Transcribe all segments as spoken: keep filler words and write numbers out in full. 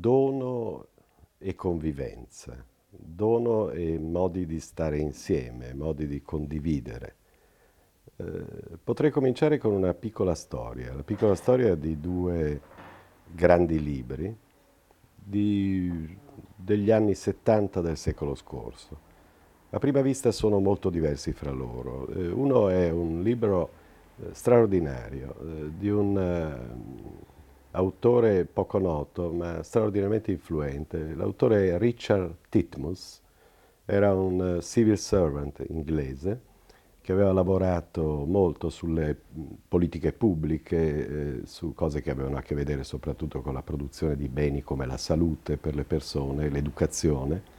dono e convivenza, dono e modi di stare insieme, modi di condividere. Eh, Potrei cominciare con una piccola storia, la piccola storia di due grandi libri di- degli anni settanta del secolo scorso. A prima vista sono molto diversi fra loro. Eh, uno è un libro eh, straordinario eh, di un eh, autore poco noto ma straordinariamente influente. L'autore è Richard Titmuss, era un eh, civil servant inglese che aveva lavorato molto sulle mh, politiche pubbliche, eh, su cose che avevano a che vedere soprattutto con la produzione di beni come la salute per le persone, l'educazione.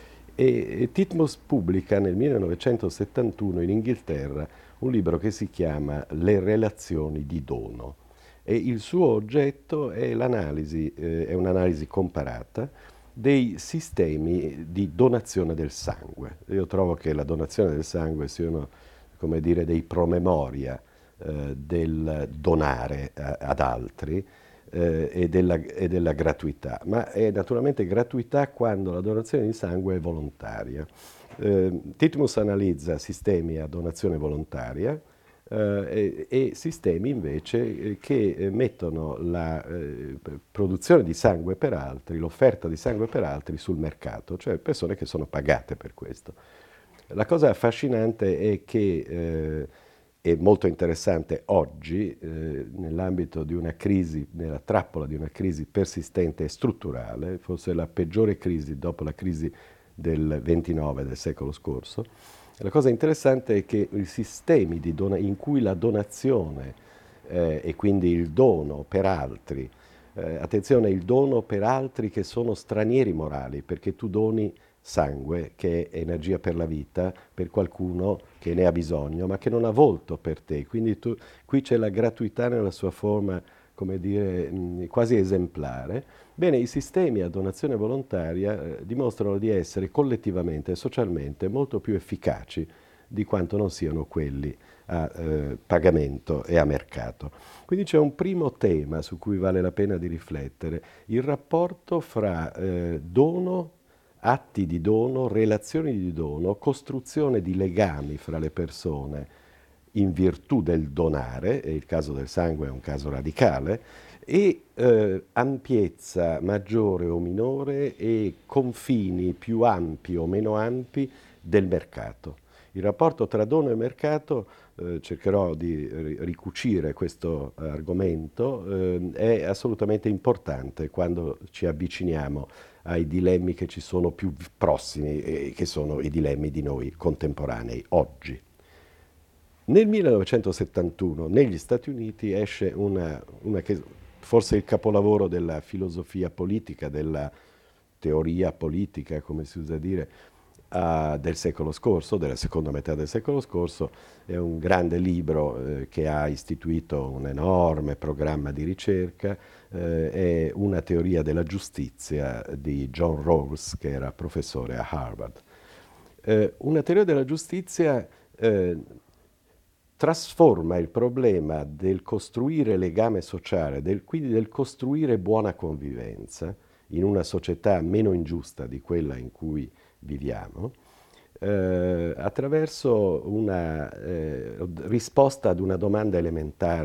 E, e Titmuss pubblica nel millenovecentosettantuno in Inghilterra un libro che si chiama Le relazioni di dono e il suo oggetto è l'analisi, eh, è un'analisi comparata dei sistemi di donazione del sangue. Io trovo che la donazione del sangue siano, come dire, dei promemoria eh, del donare a- ad altri eh, e, della, e della gratuità, ma è naturalmente gratuità quando la donazione di sangue è volontaria. Eh, Titmus analizza sistemi a donazione volontaria eh, e, e sistemi invece eh, che eh, mettono la eh, p- produzione di sangue per altri, l'offerta di sangue per altri sul mercato, cioè persone che sono pagate per questo. La cosa affascinante è che eh, è molto interessante oggi, eh, nell'ambito di una crisi, nella trappola di una crisi persistente e strutturale, forse la peggiore crisi dopo la crisi del ventinove del secolo scorso. La cosa interessante è che i sistemi di dona- in cui la donazione eh, e quindi il dono per altri, eh, attenzione, il dono per altri che sono stranieri morali, perché tu doni sangue, che è energia per la vita, per qualcuno che ne ha bisogno, ma che non ha volto per te. Quindi tu, qui c'è la gratuità nella sua forma, come dire, mh, quasi esemplare. Bene, i sistemi a donazione volontaria eh, dimostrano di essere collettivamente e socialmente molto più efficaci di quanto non siano quelli a eh, pagamento e a mercato. Quindi c'è un primo tema su cui vale la pena di riflettere, il rapporto fra eh, dono, atti di dono, relazioni di dono, costruzione di legami fra le persone in virtù del donare, e il caso del sangue è un caso radicale, e eh, ampiezza maggiore o minore e confini più ampi o meno ampi del mercato. Il rapporto tra dono e mercato, eh, cercherò di ri- ricucire questo argomento, eh, è assolutamente importante quando ci avviciniamo ai dilemmi che ci sono più prossimi, e che sono i dilemmi di noi contemporanei oggi. Nel millenovecentosettantuno negli Stati Uniti esce una, una che forse è il capolavoro della filosofia politica, della teoria politica, come si usa dire, uh, del secolo scorso, della seconda metà del secolo scorso. È un grande libro eh, che ha istituito un enorme programma di ricerca, eh, è una teoria della giustizia di John Rawls, che era professore a Harvard. Eh, una teoria della giustizia eh, trasforma il problema del costruire legame sociale, del, quindi del costruire buona convivenza in una società meno ingiusta di quella in cui viviamo, eh, attraverso una eh, risposta ad una domanda elementare